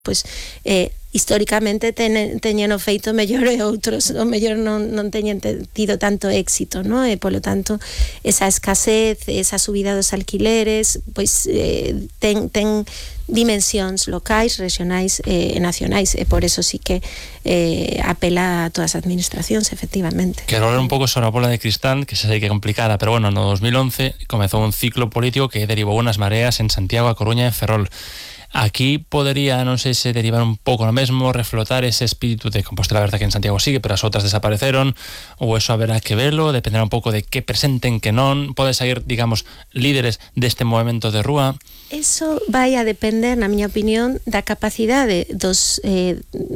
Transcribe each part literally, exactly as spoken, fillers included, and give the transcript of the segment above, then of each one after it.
pois eh, históricamente ten, teñen o feito mellor e outros o mellor non, non teñen tido tanto éxito, no? E polo tanto esa escasez, esa subida dos alquileres, pois eh, ten, ten dimensións locais, regionais e nacionais, e por eso sí que eh, apela a todas as administracións, efectivamente. Quero hablar un pouco sobre a bola de cristal, que se sei que é complicada, pero bueno, no dos mil once comezou un ciclo político que derivou unhas mareas en Santiago, A Coruña e Ferrol. Aquí podería, non sei se derivar un pouco no mesmo, reflotar ese espírito de Compostela, a verdade que en Santiago sigue, pero as outras desapareceron, ou eso haberá que verlo, dependerá un pouco de que presenten, que non, pode sair, digamos, líderes deste movimento de rúa. Eso vai a depender, na miña opinión, da capacidade dos, eh,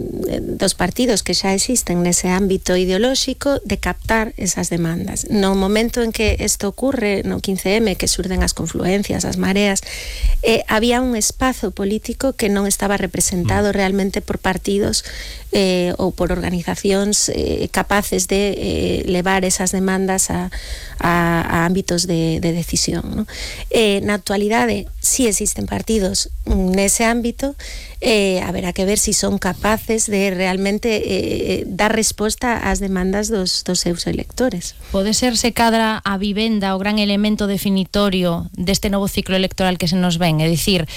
dos partidos que xa existen nese ámbito ideolóxico de captar esas demandas. No momento en que isto ocurre, no quince eme, que surden as confluencias, as mareas, eh, había un espazo político que non estaba representado mm. realmente por partidos eh, ou por organizacións eh, capaces de eh, levar esas demandas a, a, a ámbitos de, de decisión, ¿no? Eh, na actualidade, si existen partidos nese ámbito, eh, haberá que ver si son capaces de realmente eh, dar resposta ás demandas dos, dos seus electores. Pode ser se cadra a vivenda o gran elemento definitorio deste novo ciclo electoral que se nos ven, é dicir,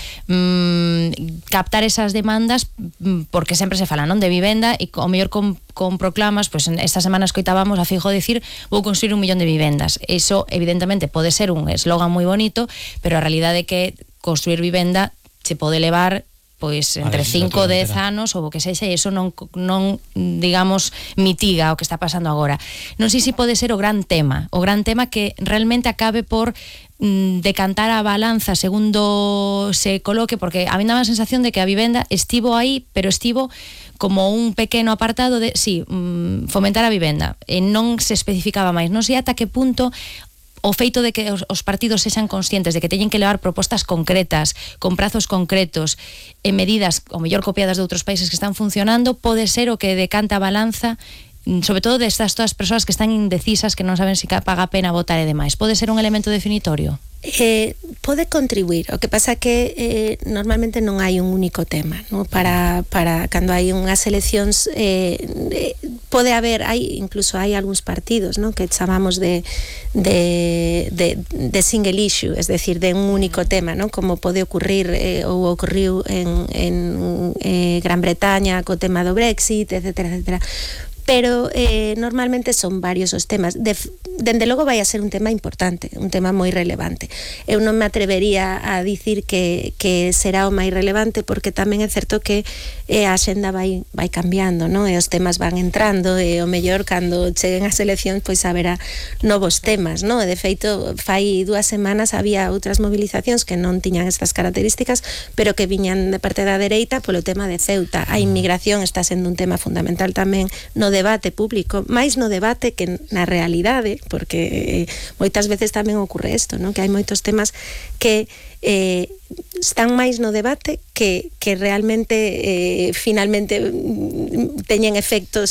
mmm, captar esas demandas, porque sempre se fala, non, de vivenda, e o mellor con, con proclamas, pois pues, esta semana escoitábamos a Feijóo dicir vou construir un millón de vivendas. Eso evidentemente pode ser un eslogan moi bonito, pero a realidade é que construir vivenda se pode levar pois entre cinco e dez anos ou o que sexa, e iso non, non digamos mitiga o que está pasando agora. Non sei se pode ser o gran tema, o gran tema que realmente acabe por mm, decantar a balanza segundo se coloque, porque a mí dá a sensación de que a vivenda estivo aí, pero estivo como un pequeno apartado de, sí, mm, fomentar a vivenda, e non se especificaba máis. Non sei ata que punto o feito de que os, os partidos sexan conscientes de que teñen que levar propostas concretas, con prazos concretos, e medidas, o mellor copiadas de outros países que están funcionando, pode ser o que decanta a balanza, sobre todo destas todas as persoas que están indecisas, que non saben se paga a pena votar e demais. Pode ser un elemento definitorio? Eh, pode contribuir, o que pasa que eh, normalmente non hai un único tema, ¿no? Para, para cando hai unhas eleccións eh, eh, pode haber, hai incluso hai algúns partidos, ¿no? Que chamamos de, de, de, de single issue, es decir, de un único tema, ¿no? Como pode ocurrir eh, ou ocorriu en, en eh, Gran Bretaña co tema do Brexit, etcétera, etcétera. Pero eh, normalmente son varios os temas. De, dende logo vai a ser un tema importante, un tema moi relevante. Eu non me atrevería a dicir que, que será o máis relevante, porque tamén é certo que eh, a xenda vai, vai cambiando, non? E os temas van entrando, e o mellor cando cheguen as eleccións pois haberá novos temas, non? E de feito, fai dúas semanas había outras movilizacións que non tiñan estas características, pero que viñan de parte da dereita polo tema de Ceuta. A inmigración está sendo un tema fundamental tamén no debate público, máis no debate que na realidade, porque eh, moitas veces tamén ocorre isto, ¿no? Que hai moitos temas que eh, están máis no debate que, que realmente eh, finalmente teñen efectos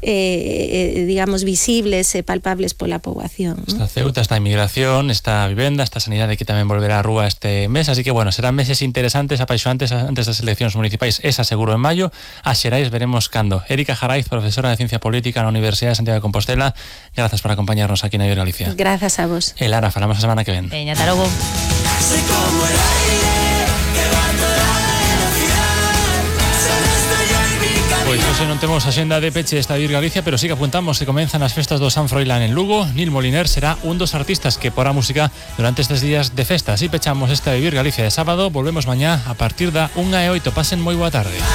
eh, eh, digamos visibles e palpables pola poboación, ¿no? Está Ceuta, está a inmigración, está a vivenda, está a sanidade, que tamén volverá á rúa este mes, así que bueno, serán meses interesantes, apaixonantes antes das eleccións municipais, esa seguro en maio. As xerais veremos cando. Erika Jaraiz, profesora de Ciencia Política na Universidade de Santiago de Compostela, grazas por acompañarnos aquí na Viver Galicia. Grazas a vos. E Lara, falamos a semana que ven. Veña, ata logo. Sé como el aire que va a toda velocidad. Solo estoy yo y mi camino. Pois hoxe non temos axenda de peche esta Viver Galicia, pero sí que apuntamos que comenzan as festas do San Froilán en Lugo. Nil Moliner será un dos artistas que porá música durante estes días de festa. Así pechamos esta Viver Galicia de sábado. Volvemos mañá a partir da unha e oito. Pasen moi boa tarde.